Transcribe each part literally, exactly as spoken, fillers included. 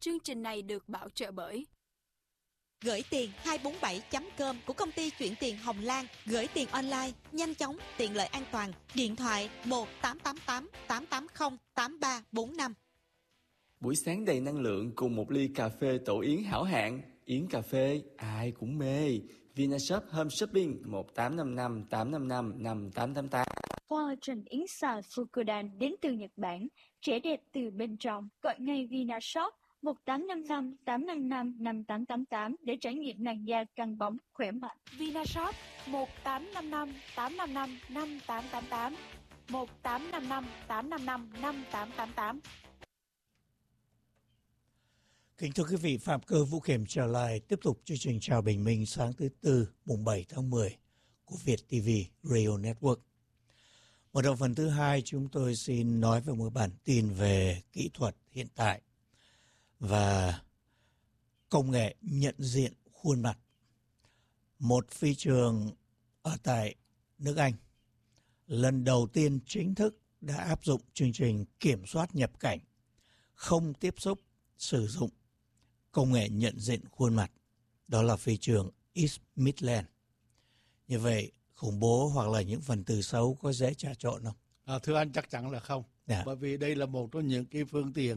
Chương trình này được bảo trợ bởi Gửi tiền hai bốn bảy chấm com của công ty chuyển tiền Hồng Lan. Gửi tiền online, nhanh chóng, tiện lợi an toàn. Điện thoại một tám tám tám tám tám không tám ba bốn năm. Buổi sáng đầy năng lượng cùng một ly cà phê tổ yến hảo hạng. Yến cà phê ai cũng mê. Vinashop Home Shopping một tám năm năm tám năm năm năm tám tám tám. Collagen yến xào Fukudan đến từ Nhật Bản, trẻ đẹp từ bên trong. Gọi ngay Vinashop một tám năm năm tám năm năm năm tám tám tám để trải nghiệm làn da căng bóng khỏe mạnh. Vinashop một tám năm năm tám năm năm năm tám tám tám, một tám năm năm tám năm năm năm tám tám tám. Kính thưa quý vị, Phạm Cơ Vũ Kiểm trở lại tiếp tục chương trình Chào Bình Minh sáng thứ Tư mùng bảy tháng mười của Việt ti vi Radio Network. Ở đầu phần thứ hai, chúng tôi xin nói về một bản tin về kỹ thuật hiện tại và công nghệ nhận diện khuôn mặt. Một phi trường ở tại nước Anh lần đầu tiên chính thức đã áp dụng chương trình kiểm soát nhập cảnh, không tiếp xúc, sử dụng công nghệ nhận diện khuôn mặt. Đó là phi trường East Midlands. Như vậy, khủng bố hoặc là những phần tử xấu có dễ trà trộn không? À, thưa anh, chắc chắn là không. Yeah. Bởi vì đây là một trong những cái phương tiện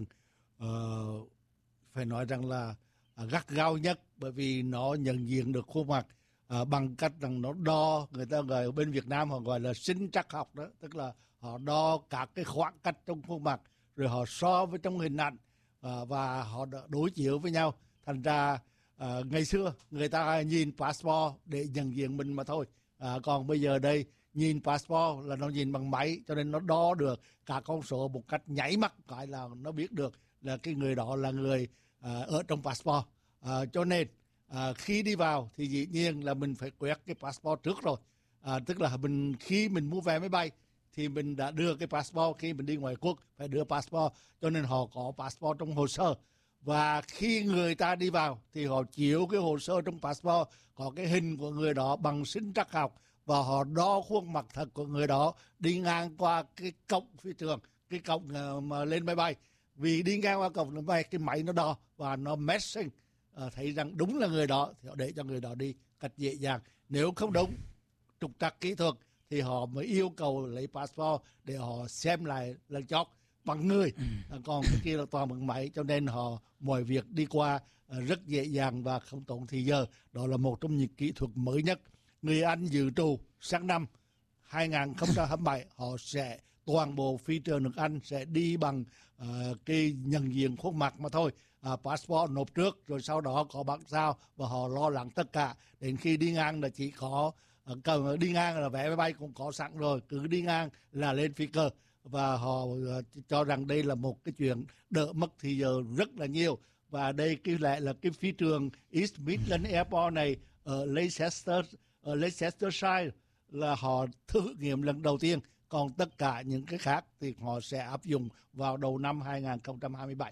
uh, phải nói rằng là uh, gắt gao nhất, bởi vì nó nhận diện được khuôn mặt uh, bằng cách rằng nó đo, người ta gọi ở bên Việt Nam họ gọi là sinh trắc học đó, tức là họ đo các cái khoảng cách trong khuôn mặt rồi họ so với trong hình ảnh uh, và họ đối chiếu với nhau. Thành ra uh, ngày xưa người ta nhìn passport để nhận diện mình mà thôi. À, còn bây giờ đây nhìn passport là nó nhìn bằng máy, cho nên nó đo được cả con số một cách nháy mắt, gọi là nó biết được là cái người đó là người à, ở trong passport. À, cho nên à, khi đi vào thì dĩ nhiên là mình phải quét cái passport trước rồi. À, tức là mình khi mình mua vé máy bay thì mình đã đưa cái passport, khi mình đi ngoài quốc phải đưa passport, cho nên họ có passport trong hồ sơ. Và khi người ta đi vào thì họ chiếu cái hồ sơ trong passport có cái hình của người đó bằng sinh trắc học, và họ đo khuôn mặt thật của người đó đi ngang qua cái cổng phi trường, cái cổng mà lên máy bay. Vì đi ngang qua cổng máy bay, cái máy nó đo và nó matching, à, thấy rằng đúng là người đó thì họ để cho người đó đi cách dễ dàng. Nếu không đúng, trục trặc kỹ thuật thì họ mới yêu cầu lấy passport để họ xem lại lần chót bằng người, à, còn cái kia là toàn bằng máy, cho nên họ mọi việc đi qua à, rất dễ dàng và không tốn thời giờ. Đó là một trong những kỹ thuật mới nhất. Người Anh dự trù sang năm hai không hai bảy họ sẽ toàn bộ phi trường nước Anh sẽ đi bằng uh, cái nhận diện khuôn mặt mà thôi. Uh, passport nộp trước rồi sau đó có bản sao, và họ lo lắng tất cả. Đến khi đi ngang là chỉ có uh, cần đi ngang là vé máy bay cũng có sẵn rồi, cứ đi ngang là lên phi cơ. Và họ uh, cho rằng đây là một cái chuyện đỡ mất thì giờ rất là nhiều. Và đây cái lại là cái phi trường East Midlands Airport này ở Leicester, ở Leicestershire là họ thử nghiệm lần đầu tiên. Còn tất cả những cái khác thì họ sẽ áp dụng vào đầu năm hai không hai bảy.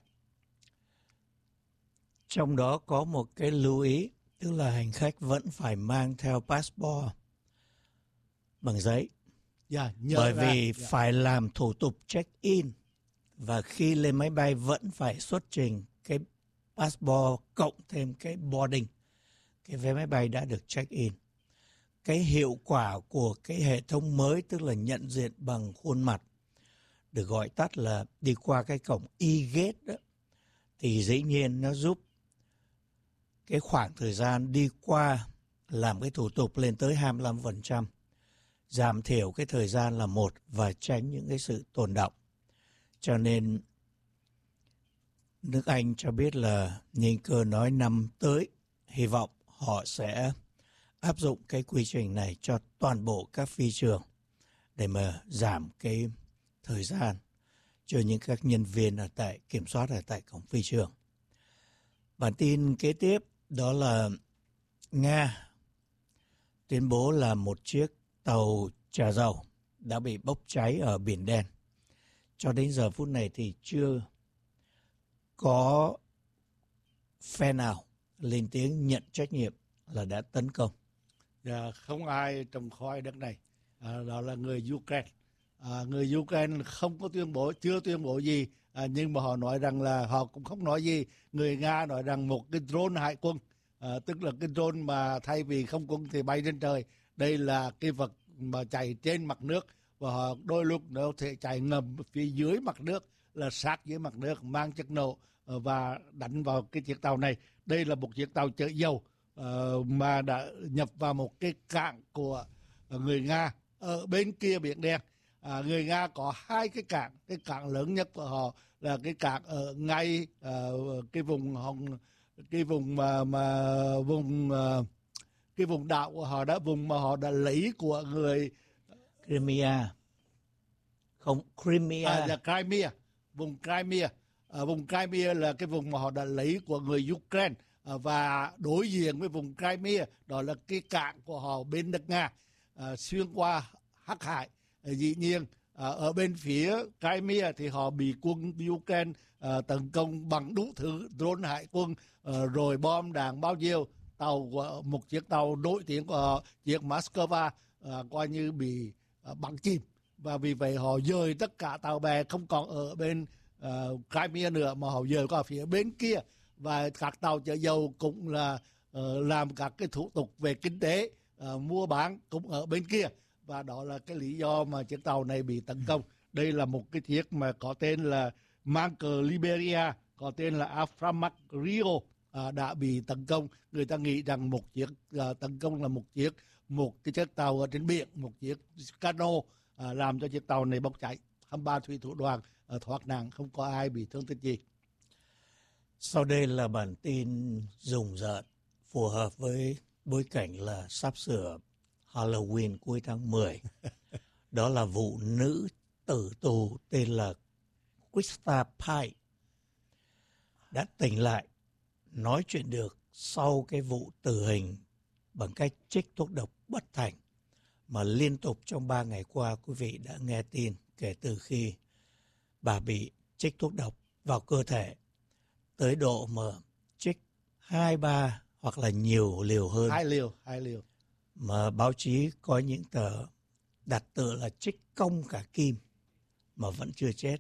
Trong đó có một cái lưu ý, tức là hành khách vẫn phải mang theo passport bằng giấy. Yeah, bởi ra, vì yeah. phải làm thủ tục check-in, và khi lên máy bay vẫn phải xuất trình cái passport cộng thêm cái boarding, cái vé máy bay đã được check-in. Cái hiệu quả của cái hệ thống mới, tức là nhận diện bằng khuôn mặt, được gọi tắt là đi qua cái cổng e-gate đó, thì dĩ nhiên nó giúp cái khoảng thời gian đi qua làm cái thủ tục lên tới hai mươi lăm phần trăm, giảm thiểu cái thời gian là một và tránh những cái sự tồn đọng. Cho nên nước Anh cho biết là Nhân Cơ nói năm tới hy vọng họ sẽ áp dụng cái quy trình này cho toàn bộ các phi trường để mà giảm cái thời gian cho những các nhân viên ở tại kiểm soát ở tại cổng phi trường. Bản tin kế tiếp đó là Nga tuyên bố là một chiếc tàu chở dầu đã bị bốc cháy ở Biển Đen. Cho đến giờ phút này thì chưa có phe nào lên tiếng nhận trách nhiệm là đã tấn công. Dạ, không ai trồng khoai đất này, à, đó là người Ukraine. À, người Ukraine không có tuyên bố, chưa tuyên bố gì À, nhưng mà họ nói rằng là họ cũng không nói gì. Người Nga nói rằng một cái drone hải quân, à, tức là cái drone mà thay vì không quân thì bay trên trời, đây là cái vật mà chạy trên mặt nước, và họ đôi lúc nó thể chạy ngầm phía dưới mặt nước, là sát dưới mặt nước, mang chất nổ và đánh vào cái chiếc tàu này. Đây là một chiếc tàu chở dầu uh, mà đã nhập vào một cái cảng của người Nga ở bên kia Biển Đen. À, người Nga có hai cái cảng, cái cảng lớn nhất của họ là cái cảng ở ngay uh, cái vùng hồng, cái vùng mà, mà vùng uh, cái vùng đảo của họ đã vùng mà họ đã lấy của người Crimea, không Crimea, à, là Crimea, vùng Crimea. À, vùng Crimea là cái vùng mà họ đã lấy của người Ukraine, à, và đối diện với vùng Crimea đó là cái cảng của họ bên nước Nga, à, xuyên qua Hắc Hải. À, dĩ nhiên à, ở bên phía Crimea thì họ bị quân Ukraine à, tấn công bằng đủ thứ drone hải quân, à, rồi bom đạn bao nhiêu. Tàu của một chiếc tàu nổi tiếng của họ, chiếc Moscow, à, coi như bị à, bắn chìm, và vì vậy họ dời tất cả tàu bè không còn ở bên uh, Crimea nữa, mà họ dời qua phía bên kia, và các tàu chở dầu cũng là uh, làm các cái thủ tục về kinh tế, uh, mua bán cũng ở bên kia, và đó là cái lý do mà chiếc tàu này bị tấn công. Đây là một cái chiếc mà có tên là mang cờ Liberia, có tên là Aframax Rio, À, đã bị tấn công. Người ta nghĩ rằng một chiếc à, tấn công là một chiếc một cái chiếc tàu ở trên biển, một chiếc cano, à, làm cho chiếc tàu này bốc cháy. hai mươi ba thủy thủ đoàn à, thoát nạn, không có ai bị thương tích gì. Sau đây là bản tin rùng rợn phù hợp với bối cảnh là sắp sửa Halloween cuối tháng mười. Đó là vụ nữ tử tù tên là Krista Pike đã tỉnh lại, nói chuyện được sau cái vụ tử hình bằng cách chích thuốc độc bất thành mà liên tục trong ba ngày qua quý vị đã nghe tin, kể từ khi bà bị chích thuốc độc vào cơ thể tới độ mà chích hai ba hoặc là nhiều liều hơn. Hai liều, hai liều. Mà báo chí có những tờ đặt tựa là chích công cả kim mà vẫn chưa chết.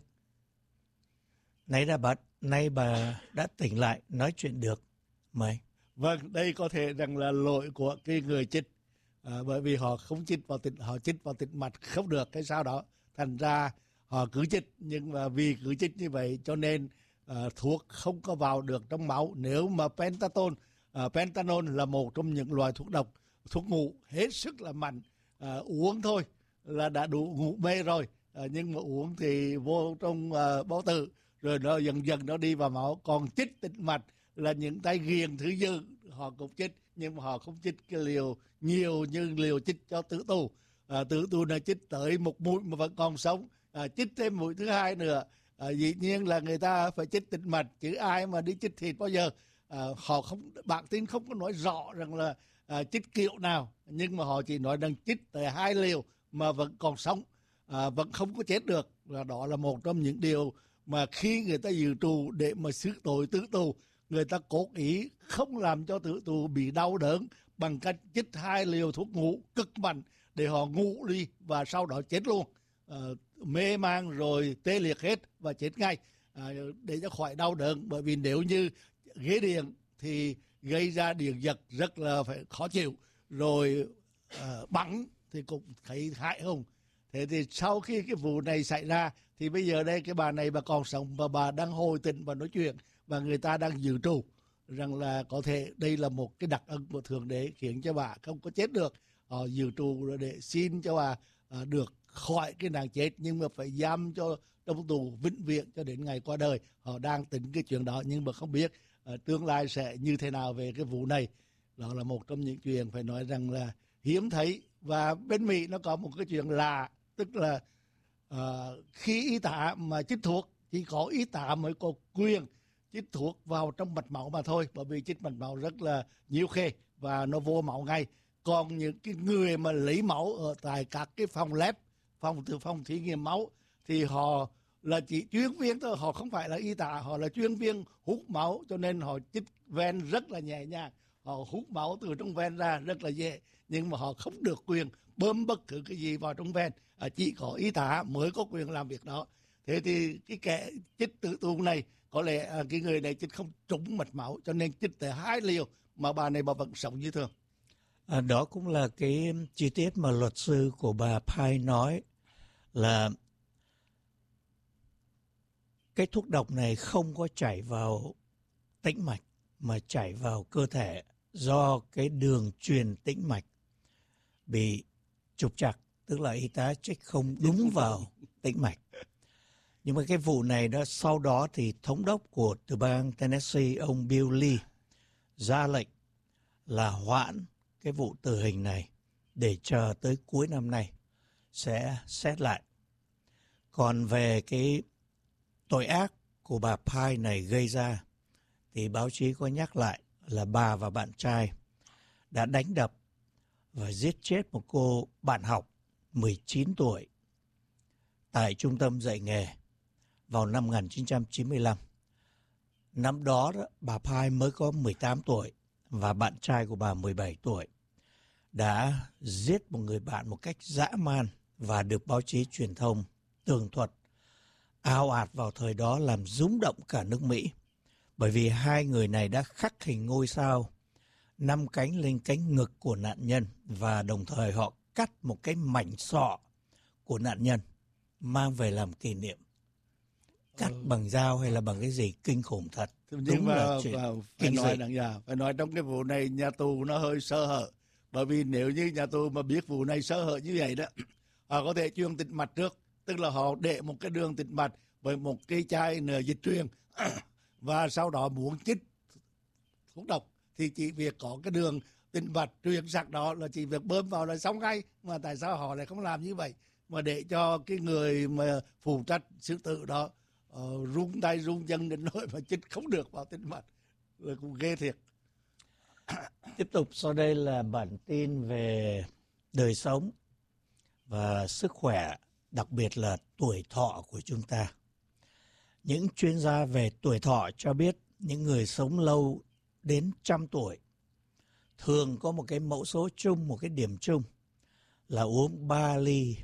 Nay đã bắt Nay bà đã tỉnh lại, nói chuyện được. Mày. Vâng, đây có thể rằng là lỗi của cái người chích, à, bởi vì họ không chích vào tĩnh, họ chích vào tĩnh mạch không được cái sao đó, thành ra họ cứ chích, nhưng mà vì cứ chích như vậy cho nên à, thuốc không có vào được trong máu. Nếu mà pentatol, à, pentanol là một trong những loại thuốc độc, thuốc ngủ hết sức là mạnh, à, uống thôi là đã đủ ngủ mê rồi, à, nhưng mà uống thì vô trong à, bao tử, rồi nó dần dần nó đi vào máu. Còn chích tĩnh mạch là những tay ghiền thứ dư, họ cũng chích, nhưng mà họ không chích cái liều nhiều như liều chích cho tử tù. À, tử tù là chích tới một mũi mà vẫn còn sống, à, chích thêm mũi thứ hai nữa. À, dĩ nhiên là người ta phải chích tĩnh mạch, chứ ai mà đi chích thịt bao giờ. À, họ không, bản tin không có nói rõ rằng là à, chích kiểu nào, nhưng mà họ chỉ nói rằng chích tới hai liều mà vẫn còn sống, à, vẫn không có chết được. Và đó là một trong những điều mà khi người ta dự trù để mà xử tội tử tù, người ta cố ý không làm cho tử tù bị đau đớn bằng cách chích hai liều thuốc ngủ cực mạnh để họ ngủ đi và sau đó chết luôn, à, mê man rồi tê liệt hết và chết ngay, à, để cho khỏi đau đớn. Bởi vì nếu như ghế điện thì gây ra điện giật rất là phải khó chịu, rồi à, bắn thì cũng thấy hại không. Thế thì sau khi cái vụ này xảy ra thì bây giờ đây cái bà này bà còn sống và bà đang hồi tỉnh và nói chuyện, và người ta đang dự trù rằng là có thể đây là một cái đặc ân của Thượng Đế khiến cho bà không có chết được. Họ dự trù để xin cho bà à, được khỏi cái nạn chết, nhưng mà phải giam cho trong tù vĩnh viễn cho đến ngày qua đời. Họ đang tính cái chuyện đó, nhưng mà không biết à, tương lai sẽ như thế nào về cái vụ này. Đó là một trong những chuyện phải nói rằng là hiếm thấy. Và bên Mỹ nó có một cái chuyện lạ, tức là à, khi y tá mà chích thuốc, chỉ có y tá mới có quyền chích thuốc vào trong mạch máu mà thôi, bởi vì chích mạch máu rất là nhiều khê và nó vô máu ngay. Còn những cái người mà lấy máu ở tại các cái phòng lab, phòng từ phòng thí nghiệm máu, thì họ là chỉ chuyên viên thôi, họ không phải là y tá, họ là chuyên viên hút máu, cho nên họ chích ven rất là nhẹ nhàng, họ hút máu từ trong ven ra rất là dễ, nhưng mà họ không được quyền bơm bất cứ cái gì vào trong ven, à, chỉ có y tá mới có quyền làm việc đó. Thế thì cái kẻ chích tử tù này có lẽ à, cái người này chích không trúng mạch máu, cho nên chích tới hai liều mà bà này bà vẫn sống như thường. À, đó cũng là cái chi tiết mà luật sư của bà Pai nói, là cái thuốc độc này không có chảy vào tĩnh mạch mà chảy vào cơ thể do cái đường truyền tĩnh mạch bị trục trặc, tức là y tá chích không đúng vào tĩnh mạch. Nhưng mà cái vụ này đó, sau đó thì thống đốc của tiểu bang Tennessee, ông Bill Lee, ra lệnh là hoãn cái vụ tử hình này để chờ tới cuối năm nay sẽ xét lại. Còn về cái tội ác của bà Pai này gây ra thì báo chí có nhắc lại là bà và bạn trai đã đánh đập và giết chết một cô bạn học mười chín tuổi tại trung tâm dạy nghề vào năm một nghìn chín trăm chín mươi lăm. Năm đó, đó bà Pai mới có mười tám tuổi và bạn trai của bà mười bảy tuổi, đã giết một người bạn một cách dã man và được báo chí truyền thông tường thuật ào ạt vào thời đó làm rúng động cả nước Mỹ, bởi vì hai người này đã khắc hình ngôi sao năm cánh lên cánh ngực của nạn nhân và đồng thời họ cắt một cái mảnh sọ của nạn nhân mang về làm kỷ niệm. Cắt ừ. bằng dao hay là bằng cái gì kinh khủng thật. Nhưng Đúng mà, là chuyện phải kinh nói dị. rằng là phải nói trong cái vụ này nhà tù nó hơi sơ hở, bởi vì nếu như nhà tù mà biết vụ này sơ hở như vậy đó, họ có thể truyền tĩnh mạch trước, tức là họ để một cái đường tĩnh mạch với một cái chai dịch truyền và sau đó muốn chích thuốc độc thì chỉ việc có cái đường tĩnh mạch truyền sặc đó là chỉ việc bơm vào là xong ngay. Mà tại sao họ lại không làm như vậy mà để cho cái người mà phụ trách xử tử đó uh, run tay run chân đến nỗi mà chích không được vào tĩnh mạch, là cũng ghê thiệt. Tiếp tục sau đây là bản tin về đời sống và sức khỏe, đặc biệt là tuổi thọ của chúng ta. Những chuyên gia về tuổi thọ cho biết những người sống lâu đến trăm tuổi thường có một cái mẫu số chung, một cái điểm chung là uống ba ly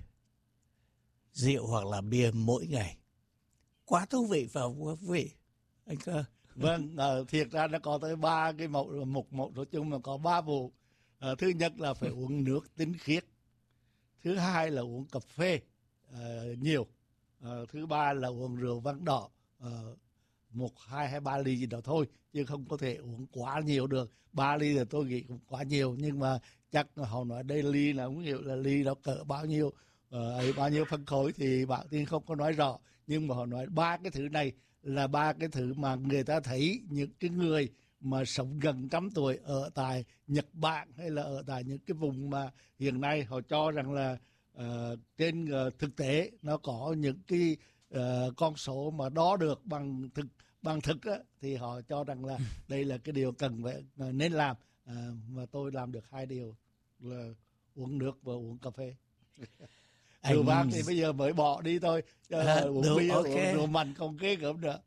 rượu hoặc là bia mỗi ngày. Quá thú vị phải không quý vị? Anh Cơ. Vâng, uh, thiệt ra nó có tới ba cái mẫu, một mẫu số chung mà có ba vụ. Uh, thứ nhất là phải uống nước tinh khiết. Thứ hai là uống cà phê uh, nhiều. Uh, thứ ba là uống rượu vang đỏ. Uh, một, hai hay ba ly gì đó thôi, chứ không có thể uống quá nhiều được. Ba ly là tôi nghĩ cũng quá nhiều, nhưng mà chắc họ nói đây ly là không hiểu là ly đó cỡ bao nhiêu, uh, ấy bao nhiêu phân khối thì bạn tiên không có nói rõ. Nhưng mà họ nói ba cái thứ này là ba cái thứ mà người ta thấy những cái người mà sống gần trăm tuổi ở tại Nhật Bản hay là ở tại những cái vùng mà hiện nay họ cho rằng là uh, trên uh, thực tế nó có những cái uh, con số mà đo được bằng thực bằng thực á, thì họ cho rằng là đây là cái điều cần phải uh, nên làm. Uh, mà tôi làm được hai điều là uống nước và uống cà phê. Rượu vang thì bây giờ mới bỏ đi thôi. À, uống được, bia, okay. uống rượu mạnh không ghê gớm nữa.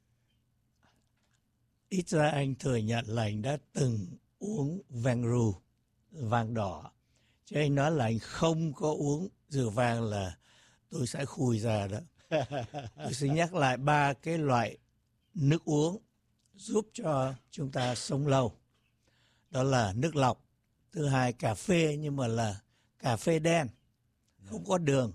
Ít ra anh thừa nhận là anh đã từng uống vang ru, vang đỏ. Chứ anh nói là anh không có uống rượu vang là tôi sẽ khui ra đó. Tôi xin nhắc lại ba cái loại nước uống giúp cho chúng ta sống lâu. Đó là nước lọc, thứ hai cà phê nhưng mà là cà phê đen, không có đường,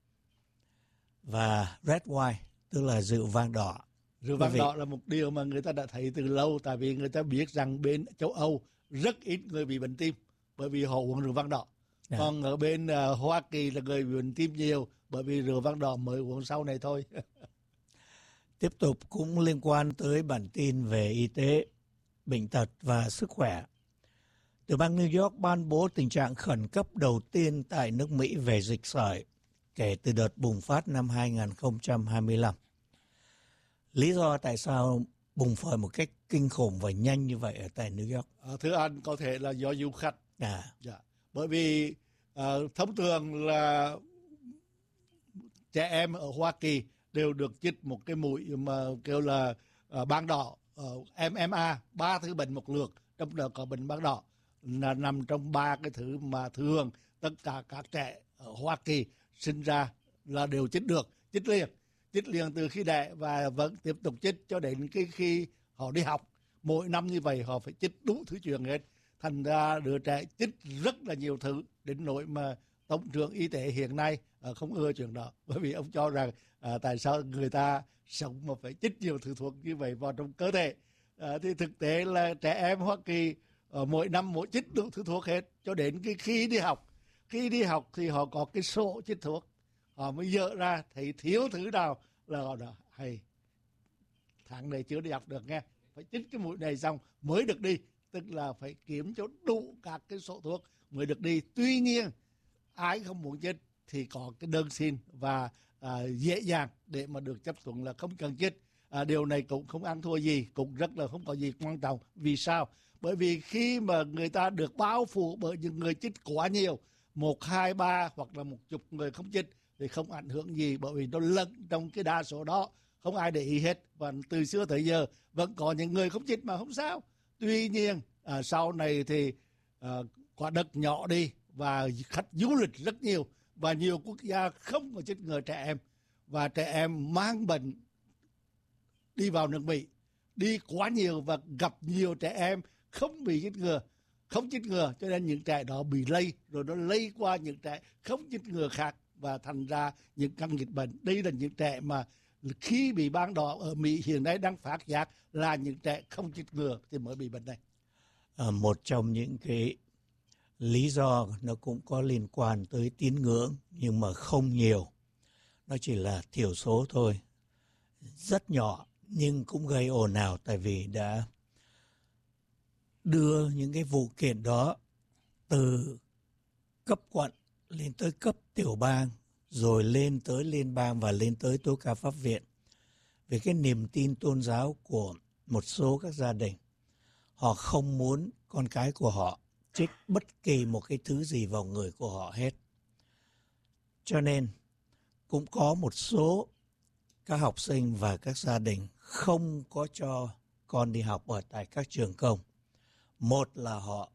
và red wine, tức là rượu vang đỏ. Rượu vang đỏ là một điều mà người ta đã thấy từ lâu, tại vì người ta biết rằng bên châu Âu rất ít người bị bệnh tim bởi vì họ uống rượu vang đỏ. À. Còn ở bên uh, Hoa Kỳ là người bị bệnh tim nhiều bởi vì rượu vang đỏ mới uống sau này thôi. Tiếp tục cũng liên quan tới bản tin về y tế, bệnh tật và sức khỏe. Tiểu bang New York ban bố tình trạng khẩn cấp đầu tiên tại nước Mỹ về dịch sởi kể từ đợt bùng phát năm hai không hai lăm. Lý do tại sao bùng phát một cách kinh khủng và nhanh như vậy ở tại New York? À, thưa anh, có thể là do du khách. À. Dạ. Bởi vì uh, thông thường là trẻ em ở Hoa Kỳ đều được chích một cái mũi mà kêu là uh, ban đỏ, uh, em em a, ba thứ bệnh một lượt, trong đó có bệnh ban đỏ, là nằm trong ba cái thứ mà thường tất cả các trẻ ở Hoa Kỳ sinh ra là đều chích được, chích liền. chích liền từ khi đẻ và vẫn tiếp tục chích cho đến cái khi họ đi học. Mỗi năm như vậy họ phải chích đủ thứ chuyện hết. Thành ra đứa trẻ chích rất là nhiều thứ, đến nỗi mà Tổng trưởng Y tế hiện nay à, không ưa chuyện đó, bởi vì ông cho rằng à, tại sao người ta sống mà phải chích nhiều thứ thuốc như vậy vào trong cơ thể. À, thì thực tế là trẻ em Hoa Kỳ à, mỗi năm mỗi chích đủ thứ thuốc hết, cho đến cái khi đi học. Khi đi học thì họ có cái sổ chích thuốc, họ mới dỡ ra thấy thiếu thứ nào là họ nói hay tháng này chưa đi học được nghe, phải chích cái mũi này xong mới được đi, tức là phải kiếm cho đủ các cái sổ thuốc mới được đi. Tuy nhiên ai không muốn chích thì có cái đơn xin và à, dễ dàng để mà được chấp thuận là không cần chích. À, điều này cũng không ăn thua gì, cũng rất là không có gì quan trọng. Vì sao? Bởi vì khi mà người ta được bao phủ bởi những người chích quá nhiều, một, hai, ba hoặc là một chục người không chích thì không ảnh hưởng gì, bởi vì nó lẫn trong cái đa số đó, không ai để ý hết. Và từ xưa tới giờ vẫn có những người không chích mà không sao. Tuy nhiên à, sau này thì à, quả đất nhỏ đi và khách du lịch rất nhiều, và nhiều quốc gia không có chích ngừa trẻ em, và trẻ em mang bệnh đi vào nước Mỹ đi quá nhiều và gặp nhiều trẻ em không bị chích ngừa, không chích ngừa, cho nên những trẻ đó bị lây, rồi nó lây qua những trẻ không chích ngừa khác, và thành ra những căn dịch bệnh. Đây là những trẻ mà khi bị ban đỏ ở Mỹ hiện nay đang phát giác là những trẻ không chích ngừa thì mới bị bệnh này. À, một trong những cái lý do nó cũng có liên quan tới tín ngưỡng, nhưng mà không nhiều, nó chỉ là thiểu số thôi, rất nhỏ, nhưng cũng gây ồn ào, tại vì đã đưa những cái vụ kiện đó từ cấp quận lên tới cấp tiểu bang, rồi lên tới liên bang và lên tới tố cáo pháp viện về cái niềm tin tôn giáo của một số các gia đình. Họ không muốn con cái của họ trích bất kỳ một cái thứ gì vào người của họ hết. Cho nên cũng có một số các học sinh và các gia đình không có cho con đi học ở tại các trường công. Một là họ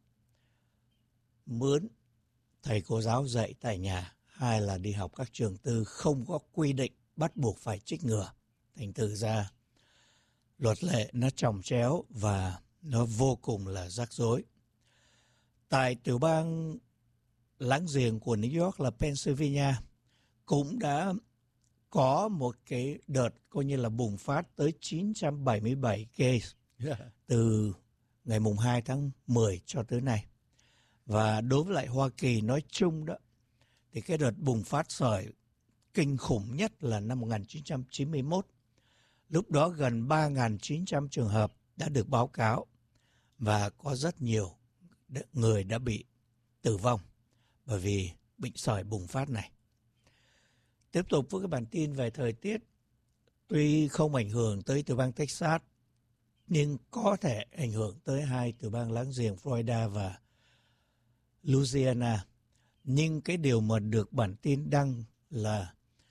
mướn thầy cô giáo dạy tại nhà, hai là đi học các trường tư không có quy định bắt buộc phải trích ngừa. Thành thử ra luật lệ nó chồng chéo và nó vô cùng là rắc rối. Tại tiểu bang láng giềng của New York là Pennsylvania cũng đã có một cái đợt coi như là bùng phát tới chín trăm bảy mươi bảy case yeah. từ ngày mùng hai tháng mười cho tới nay. Và đối với lại Hoa Kỳ nói chung đó, thì cái đợt bùng phát sởi kinh khủng nhất là năm một nghìn chín trăm chín mươi mốt. Lúc đó gần ba nghìn chín trăm trường hợp đã được báo cáo và có rất nhiều người đã bị tử vong bởi vì bệnh sởi bùng phát này. Tiếp tục với cái bản tin về thời tiết. Tuy không ảnh hưởng tới tiểu bang Texas, nhưng có thể ảnh hưởng tới hai tiểu bang láng giềng Florida và Louisiana. Nhưng cái điều mà được bản tin đăng là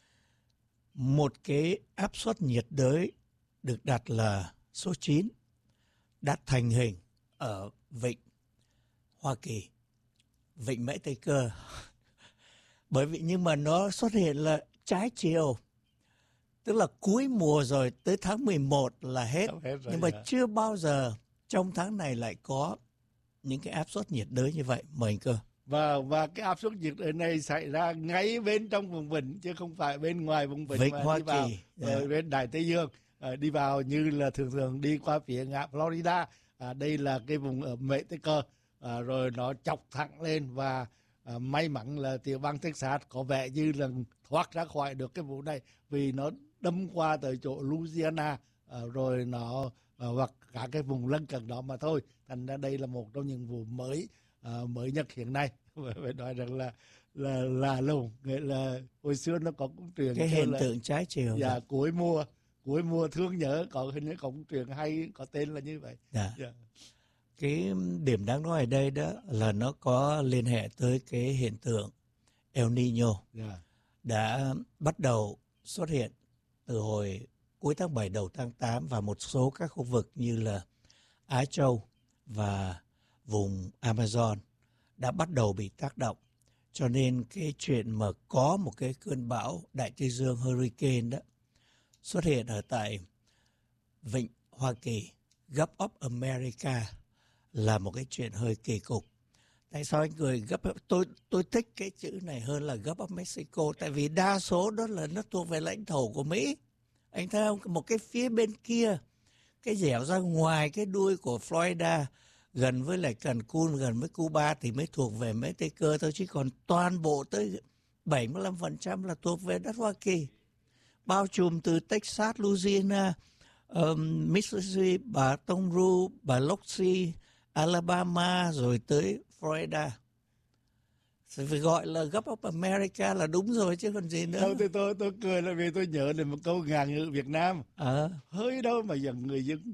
một cái áp suất nhiệt đới được đặt là số chín đã thành hình ở vịnh Hoa Kỳ, vịnh Mễ Tây Cơ. Bởi vì nhưng mà nó xuất hiện là trái chiều, tức là cuối mùa rồi, tới tháng mười một là hết, hết nhưng mà hả? Chưa bao giờ trong tháng này lại có những cái áp suất nhiệt đới như vậy. Mời anh Cơ. Và và cái áp suất nhiệt đới này xảy ra ngay bên trong vùng vịnh chứ không phải bên ngoài vùng vịnh, vịnh mà Hoa đi vào Kỳ, ở yeah. bên Đại Tây Dương, à, đi vào như là thường thường đi qua phía ngã Florida. À, đây là cái vùng ở Mễ Tây Cơ, à, rồi nó chọc thẳng lên và à, may mắn là tiểu bang Texas có vẻ như là thoát ra khỏi được cái vụ này, vì nó đâm qua tới chỗ Louisiana, à, rồi nó à, hoặc cả cái vùng lân cận đó mà thôi. Thành ra đây là một trong những vụ mới à, mới nhất hiện nay. Phải nói rằng là là là lùng, nghĩa là hồi xưa nó có cũng truyền cái hiện là, tượng trái chiều. Dạ, cuối mùa cuối mùa thương nhớ có hình như có cũng truyền hay có tên là như vậy. Dạ. Dạ. Cái điểm đáng nói ở đây đó là nó có liên hệ tới cái hiện tượng El Nino yeah. đã bắt đầu xuất hiện từ hồi cuối tháng bảy đầu tháng tám, và một số các khu vực như là Á Châu và vùng Amazon đã bắt đầu bị tác động. Cho nên cái chuyện mà có một cái cơn bão Đại Tây Dương Hurricane đó xuất hiện ở tại Vịnh Hoa Kỳ, Gulf of America, là một cái chuyện hơi kỳ cục. Tại sao anh cười gấp? Tôi tôi thích cái chữ này hơn là Gulf of Mexico, tại vì đa số đó là nó thuộc về lãnh thổ của Mỹ. Anh thấy không? Một cái phía bên kia, cái dẻo ra ngoài cái đuôi của Florida, gần với lại Cancun, gần với Cuba thì mới thuộc về Mexico thôi, chứ còn toàn bộ tới bảy mươi lăm phần trăm là thuộc về đất Hoa Kỳ. Bao trùm từ Texas, Louisiana, um, Mississippi, Bà Tông Ru, Bà Loxi, Alabama, rồi tới Florida. Phải gọi là Gulf of America là đúng rồi chứ còn gì nữa. Đâu thì tôi tôi cười là vì tôi nhớ đến một câu ngạn ngữ Việt Nam. À. Hơi đâu mà dần người dân.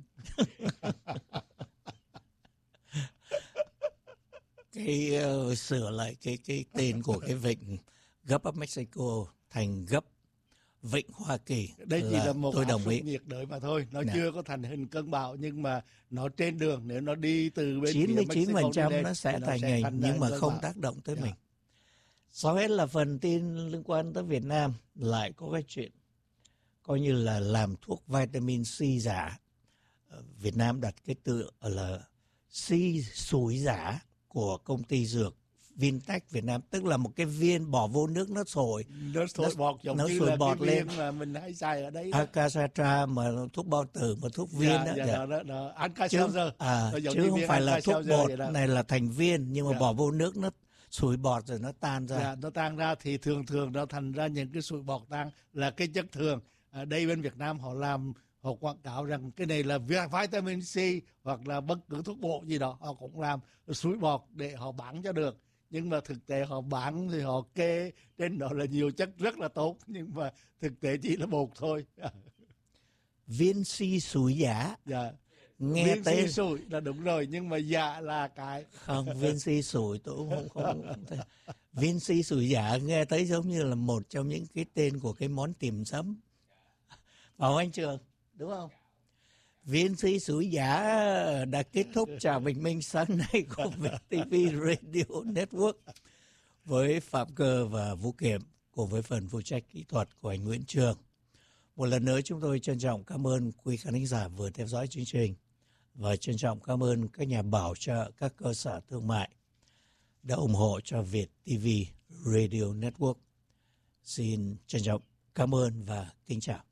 Cái uh, sửa lại cái cái tên của cái vịnh Gulf of Mexico thành Gulf Vịnh Hoa Kỳ. Đây chỉ là, là một áp suất nhiệt đới mà thôi, nó Nạ. chưa có thành hình cơn bão, nhưng mà nó trên đường, nếu nó đi từ bên chín mươi chín phần trăm nó sẽ thành hình, nhưng mà không bão. tác động tới yeah. mình. Sau hết là phần tin liên quan tới Việt Nam, lại có cái chuyện coi như là làm thuốc vitamin C giả. Việt Nam đặt cái tựa là C sủi giả của công ty dược Vintech Việt Nam, tức là một cái viên bỏ vô nước nó sổi, nó sổi nó, bọt giống nó như sổi là bọt cái lên viên mà mình hay xài ở đây. Acasatra mà thuốc bao tử mà thuốc viên dạ, đó, dạ, dạ. đó, đó, đó. Alka-Seltzer. À, chứ không phải là thuốc bột, này là thành viên, nhưng mà dạ. bỏ vô nước nó sủi bọt rồi nó tan ra. Dạ, nó tan ra thì thường thường nó thành ra những cái sủi bọt tan là cái chất thường. Ở đây bên Việt Nam họ làm, họ quảng cáo rằng cái này là vitamin C hoặc là bất cứ thuốc bột gì đó, họ cũng làm sủi bọt để họ bán cho được. Nhưng mà thực tế họ bán thì họ kê trên đó là nhiều chất rất là tốt, nhưng mà thực tế chỉ là bột thôi. Viên si sủi giả. Dạ. Nghe viên tên si sủi là đúng rồi, nhưng mà giả là cái không. Viên si sủi tôi cũng không không, không thấy. Viên si sủi giả nghe thấy giống như là một trong những cái tên của cái món tiềm sấm, phải không anh Trường, đúng không? Viên si sủi giả đã kết thúc chào bình minh sáng nay của vê tê vê Radio Network với Phạm Cơ và Vũ Kiểm, cùng với phần phụ trách kỹ thuật của anh Nguyễn Trường. Một lần nữa chúng tôi trân trọng cảm ơn quý khán thính giả vừa theo dõi chương trình, và trân trọng cảm ơn các nhà bảo trợ, các cơ sở thương mại đã ủng hộ cho Việt ti vi Radio Network. Xin trân trọng cảm ơn và kính chào.